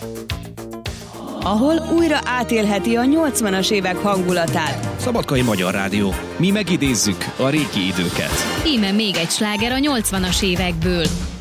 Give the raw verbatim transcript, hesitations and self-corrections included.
ahol újra átélheti a nyolcvanas évek hangulatát. Szabadkai Magyar Rádió. Mi megidézzük a régi időket. Íme még egy sláger a nyolcvanas évekből.